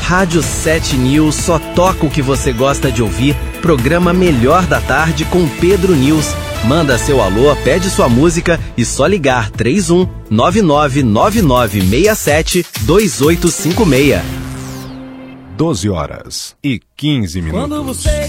Rádio 7 News só toca o que você gosta de ouvir. Programa Melhor da Tarde com Pedro News. Manda seu alô, pede sua música e só ligar 31 999967 2856. 12 horas e 15 minutos.